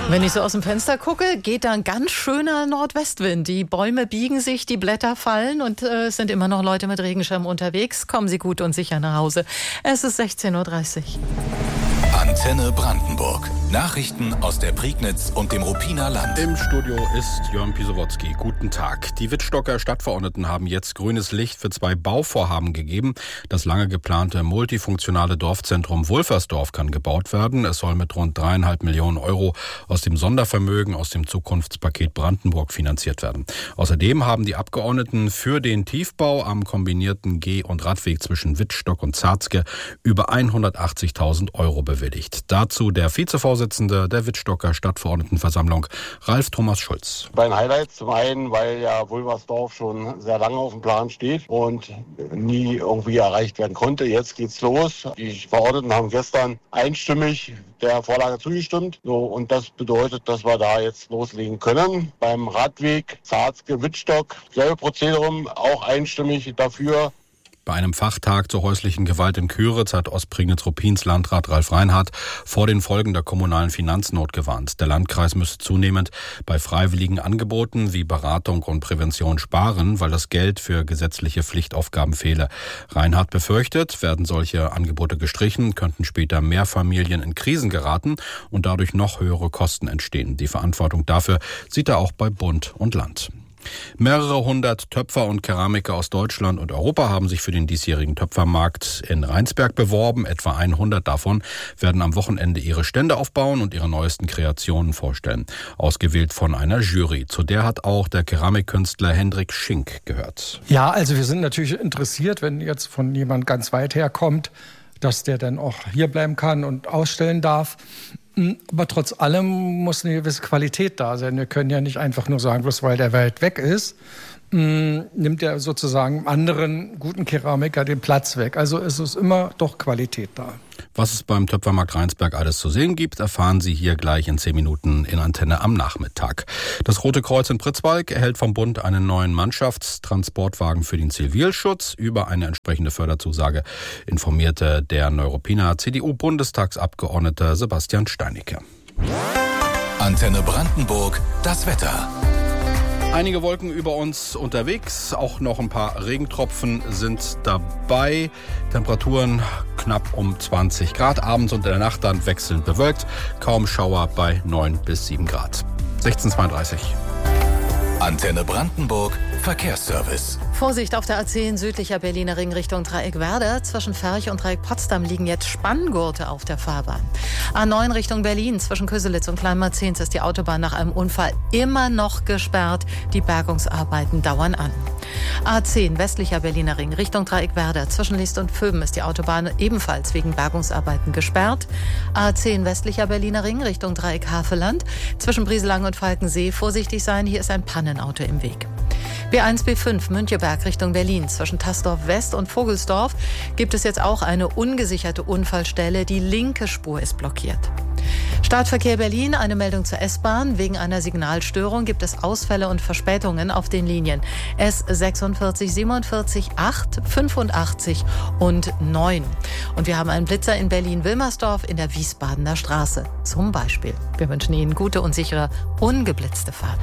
Wenn ich so aus dem Fenster gucke, geht da ein ganz schöner Nordwestwind. Die Bäume biegen sich, die Blätter fallen und es sind immer noch Leute mit Regenschirm unterwegs. Kommen Sie gut und sicher nach Hause. Es ist 16:30 Uhr. Antenne Brandenburg. Nachrichten aus der Prignitz und dem Ruppiner Land. Im Studio ist Jörn Pisowotzki. Guten Tag. Die Wittstocker Stadtverordneten haben jetzt grünes Licht für 2 Bauvorhaben gegeben. Das lange geplante multifunktionale Dorfzentrum Wulfersdorf kann gebaut werden. Es soll mit rund 3,5 Millionen Euro aus dem Sondervermögen aus dem Zukunftspaket Brandenburg finanziert werden. Außerdem haben die Abgeordneten für den Tiefbau am kombinierten Geh- und Radweg zwischen Wittstock und Zarzke über 180.000 Euro bewilligt. Dazu der Vizevorsitzende der Wittstocker Stadtverordnetenversammlung, Ralf Thomas Schulz. Bei den Highlights zum einen, weil ja Wulfersdorf schon sehr lange auf dem Plan steht und nie irgendwie erreicht werden konnte. Jetzt geht's los. Die Verordneten haben gestern einstimmig der Vorlage zugestimmt. Und das bedeutet, dass wir da jetzt loslegen können. Beim Radweg Zarzke-Wittstock, selbe Prozedere, auch einstimmig dafür. Bei einem Fachtag zur häuslichen Gewalt in Küritz hat Ostprignitz-Ruppins Landrat Ralf Reinhardt vor den Folgen der kommunalen Finanznot gewarnt. Der Landkreis müsse zunehmend bei freiwilligen Angeboten wie Beratung und Prävention sparen, weil das Geld für gesetzliche Pflichtaufgaben fehle. Reinhardt befürchtet, werden solche Angebote gestrichen, könnten später mehr Familien in Krisen geraten und dadurch noch höhere Kosten entstehen. Die Verantwortung dafür sieht er auch bei Bund und Land. Mehrere hundert Töpfer und Keramiker aus Deutschland und Europa haben sich für den diesjährigen Töpfermarkt in Rheinsberg beworben. Etwa 100 davon werden am Wochenende ihre Stände aufbauen und ihre neuesten Kreationen vorstellen. Ausgewählt von einer Jury. Zu der hat auch der Keramikkünstler Hendrik Schink gehört. Ja, also wir sind natürlich interessiert, wenn jetzt von jemand ganz weit her kommt, dass der dann auch hier bleiben kann und ausstellen darf. Aber trotz allem muss eine gewisse Qualität da sein. Wir können ja nicht einfach nur sagen, bloß weil der weit weg ist, nimmt er sozusagen anderen guten Keramiker den Platz weg. Also es ist immer doch Qualität da. Was es beim Töpfermarkt Rheinsberg alles zu sehen gibt, erfahren Sie hier gleich in 10 Minuten in Antenne am Nachmittag. Das Rote Kreuz in Pritzwalk erhält vom Bund einen neuen Mannschaftstransportwagen für den Zivilschutz. Über eine entsprechende Förderzusage informierte der Neuruppiner CDU-Bundestagsabgeordnete Sebastian Steinecke. Antenne Brandenburg, das Wetter. Einige Wolken über uns unterwegs, auch noch ein paar Regentropfen sind dabei. Temperaturen knapp um 20 Grad, abends und in der Nacht dann wechselnd bewölkt. Kaum Schauer bei 9 bis 7 Grad. 16:32 Uhr. Antenne Brandenburg, Verkehrsservice. Vorsicht auf der A10 südlicher Berliner Ring Richtung Dreieck Werder. Zwischen Ferch und Dreieck Potsdam liegen jetzt Spanngurte auf der Fahrbahn. A9 Richtung Berlin. Zwischen Köselitz und Kleinmarzens ist die Autobahn nach einem Unfall immer noch gesperrt. Die Bergungsarbeiten dauern an. A10 westlicher Berliner Ring Richtung Dreieck Werder. Zwischen List und Vöben ist die Autobahn ebenfalls wegen Bergungsarbeiten gesperrt. A10 westlicher Berliner Ring Richtung Dreieck Havelland. Zwischen Brieselang und Falkensee vorsichtig sein. Hier ist ein Pannenauto im Weg. B1, B5 Müncheberg Richtung Berlin. Zwischen Tassdorf West und Vogelsdorf gibt es jetzt auch eine ungesicherte Unfallstelle. Die linke Spur ist blockiert. Stadtverkehr Berlin, eine Meldung zur S-Bahn. Wegen einer Signalstörung gibt es Ausfälle und Verspätungen auf den Linien S46, 47, 8, 85 und 9. Und wir haben einen Blitzer in Berlin-Wilmersdorf in der Wiesbadener Straße zum Beispiel. Wir wünschen Ihnen gute und sichere, ungeblitzte Fahrt.